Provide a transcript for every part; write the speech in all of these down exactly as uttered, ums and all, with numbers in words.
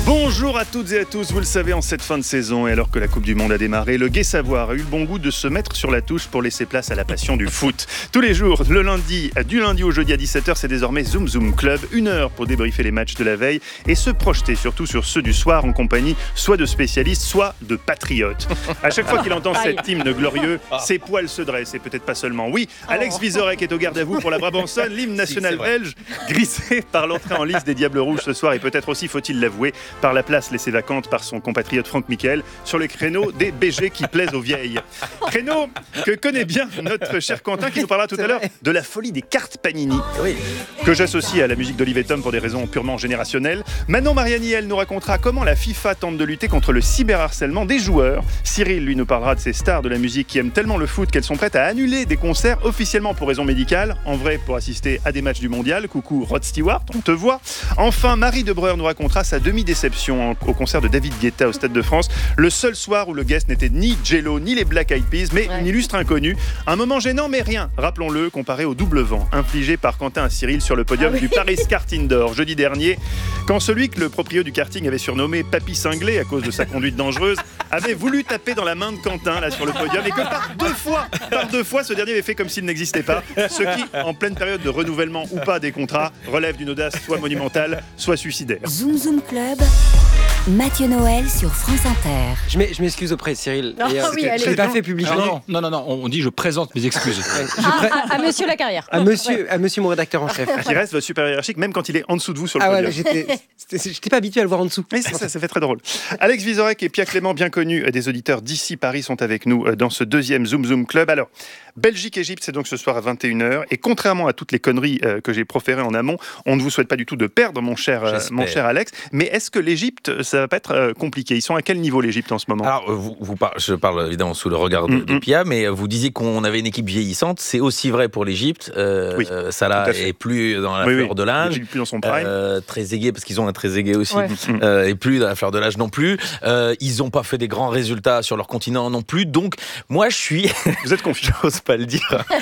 Bonjour à toutes et à tous, vous le savez, en cette fin de saison, et alors que la Coupe du Monde a démarré, le Gai Savoir a eu le bon goût de se mettre sur la touche pour laisser place à la passion du foot. Tous les jours, le lundi, du lundi au jeudi à dix-sept heures, c'est désormais Zoom Zoom Club, une heure pour débriefer les matchs de la veille et se projeter surtout sur ceux du soir en compagnie soit de spécialistes, soit de patriotes. À chaque fois qu'il entend cet hymne glorieux, ses poils se dressent, et peut-être pas seulement. Oui, Alex Vizorek est au garde à vous pour la Brabançonne, l'hymne national si, belge, grissé par l'entrée en lice des Diables Rouges ce soir, et peut-être aussi, faut-il l'avouer, par la place laissée vacante par son compatriote Franck Michael sur les créneaux des B G qui plaisent aux vieilles. Créneau que connaît bien notre cher Quentin, qui nous parlera tout à l'heure de la folie des cartes Panini, oui. que j'associe à la musique d'Olivier Tom pour des raisons purement générationnelles. Manon Mariani, elle nous racontera comment la FIFA tente de lutter contre le cyberharcèlement des joueurs. Cyril, lui, nous parlera de ces stars de la musique qui aiment tellement le foot qu'elles sont prêtes à annuler des concerts officiellement pour raisons médicales, en vrai pour assister à des matchs du mondial. Coucou Rod Stewart, on te voit. Enfin, Marie Debreur nous racontera sa demi-déception au concert de David Guetta au Stade de France, le seul soir où le guest n'était ni Jello ni les Black Eyed Peas, mais ouais. une illustre inconnue. Un moment gênant, mais rien, rappelons-le, comparé au double vent infligé par Quentin à Cyril sur le podium ah oui. du Paris Kart Indoor jeudi dernier, quand celui que le proprio du karting avait surnommé Papy Cinglé à cause de sa conduite dangereuse avait voulu taper dans la main de Quentin là sur le podium, et que par deux fois, par deux fois, ce dernier avait fait comme s'il n'existait pas, ce qui, en pleine période de renouvellement ou pas des contrats, relève d'une audace soit monumentale, soit suicidaire. Zoom Zoom Club, Mathieu Noël sur France Inter. Je, m'es, je m'excuse auprès de Cyril. Oh, et, euh, oui, je ne l'ai pas fait publiquement. Non, non, non, non, on dit je présente mes excuses. Ouais, je pré... à, à monsieur la carrière. À monsieur, ouais. à monsieur mon rédacteur en chef. Qui reste votre super hiérarchique, même quand il est en dessous de vous sur le ah podium. Ouais, j'étais, c'était, j'étais pas habitué à le voir en dessous. Oui, c'est ça, ça fait très drôle. Alex Vizorek et Pierre Clément, bien connus des auditeurs d'ici Paris, sont avec nous dans ce deuxième Zoom Zoom Club. Alors, Belgique-Égypte, c'est donc ce soir à vingt et une heures. Et contrairement à toutes les conneries que j'ai proférées en amont, on ne vous souhaite pas du tout de perdre, mon cher, mon cher Alex. Mais est-ce que l'Égypte, ça va pas être compliqué? Ils sont à quel niveau, l'Égypte, en ce moment? Alors, vous, vous par... je parle évidemment sous le regard de, mm-hmm. de Pia, mais vous disiez qu'on avait une équipe vieillissante. C'est aussi vrai pour l'Égypte. Euh, oui, euh, Salah est plus dans la oui, fleur oui. de l'âge. Il est plus dans son prime. Euh, Trezeguet, parce qu'ils ont un Trezeguet aussi, ouais. mm-hmm. euh, et plus dans la fleur de l'âge non plus. Euh, ils n'ont pas fait des grands résultats sur leur continent non plus. Donc, moi, je suis... Vous êtes confiant? J'ose pas le dire.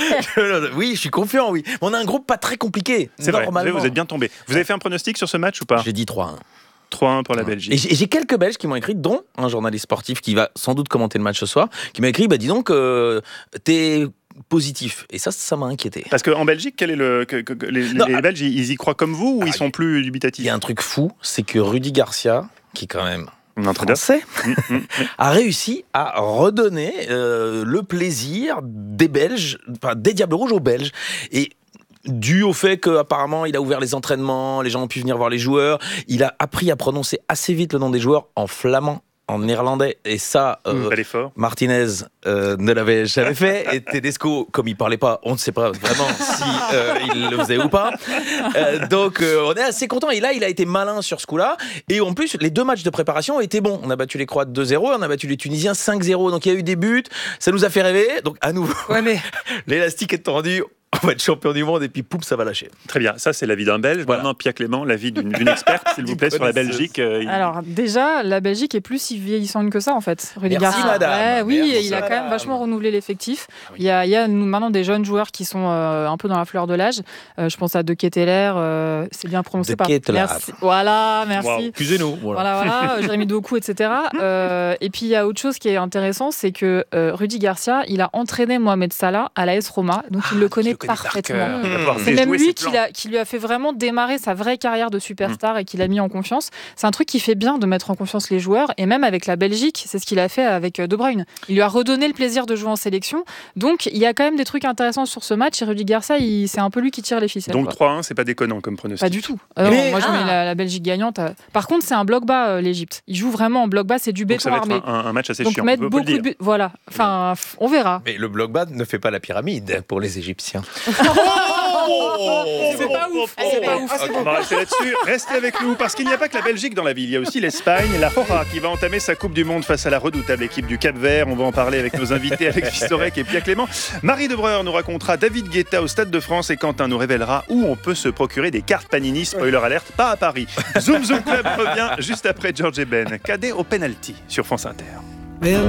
Oui, je suis confiant, oui. On a un groupe pas très compliqué. C'est normalement. vrai, vous êtes bien tombé. Vous avez fait un pronostic sur ce match ou pas? J'ai dit trois un. trois un pour la Belgique. Et j'ai, et j'ai quelques Belges qui m'ont écrit, dont un journaliste sportif qui va sans doute commenter le match ce soir, qui m'a écrit, bah dis donc, euh, t'es positif. Et ça, ça m'a inquiété. Parce qu'en Belgique, quel est le, que, que, les, non, les Belges, ils y croient comme vous ou ah, ils sont plus dubitatifs? Il y a un truc fou, c'est que Rudy Garcia, qui est quand même français, a réussi à redonner euh, le plaisir des Belges, enfin des Diables Rouges aux Belges. Et dû au fait qu'apparemment il a ouvert les entraînements, les gens ont pu venir voir les joueurs, il a appris à prononcer assez vite le nom des joueurs en flamand, en néerlandais, et ça, euh, Martinez euh, ne l'avait jamais fait, et Tedesco, comme il parlait pas, on ne sait pas vraiment si euh, il le faisait ou pas. Euh, donc euh, on est assez content. Et là, il a été malin sur ce coup-là. Et en plus, les deux matchs de préparation ont été bons. On a battu les Croates deux zéro, on a battu les Tunisiens cinq zéro. Donc il y a eu des buts, ça nous a fait rêver. Donc à nouveau, ouais, mais... l'élastique est tendu. On va être champion du monde et puis poum, ça va lâcher. Très bien, ça c'est l'avis d'un Belge. Voilà. Maintenant, Pierre Clément, l'avis d'une, d'une experte, s'il vous plaît, sur la Belgique. Euh, il... Alors déjà, la Belgique est plus si vieillissante que ça en fait. Rudy Merci Garcia, madame. Ouais, oui, Merci il a madame. quand même vachement renouvelé l'effectif. Oui. Il y a, il y a maintenant des jeunes joueurs qui sont euh, un peu dans la fleur de l'âge. Euh, je pense à De Ketelaere, euh, c'est bien prononcé de par. Merci. Voilà, merci. Wow. Excusez-nous. Voilà, voilà, voilà Jérémy Doku, et cetera. Euh, et puis il y a autre chose qui est intéressant, c'est que euh, Rudy Garcia, il a entraîné Mohamed Salah à l'A S Roma, donc il ah, le connaît, le connaît parfaitement. Mmh. C'est même lui qui, l'a, qui lui a fait vraiment démarrer sa vraie carrière de superstar mmh. et qui l'a mis en confiance. C'est un truc qui fait bien de mettre en confiance les joueurs, et même avec la Belgique, c'est ce qu'il a fait avec De Bruyne. Il lui a redonné le plaisir de jouer en sélection. Donc il y a quand même des trucs intéressants sur ce match, et Rudy Garcia, il, c'est un peu lui qui tire les ficelles. Donc quoi. trois un, c'est pas déconnant comme pronostic? Pas du tout. Alors, Mais... moi je ah. mets la, la Belgique gagnante. Par contre, c'est un bloc bas, euh, l'Égypte. Il joue vraiment en bloc bas, c'est du Donc béton ça va armé. être un, un match assez Donc chiant. mettre on peut, beaucoup peut le de dire. buts. Voilà. Enfin, on verra. Mais le bloc bas ne fait pas la pyramide pour les Égyptiens. Oh, c'est pas ouf. Oh, c'est pas ouf. Okay, on va rester là-dessus. Restez avec nous, parce qu'il n'y a pas que la Belgique dans la ville. Il y a aussi l'Espagne, la Roja, qui va entamer sa Coupe du Monde face à la redoutable équipe du Cap-Vert. On va en parler avec nos invités, Alex Vizorek et Pierre Clément. Marie Debreur nous racontera David Guetta au Stade de France, et Quentin nous révélera où on peut se procurer des cartes Panini. Spoiler alerte, pas à Paris. Zoom Zoom Club revient juste après George Ben. Cadet au penalty sur France Inter.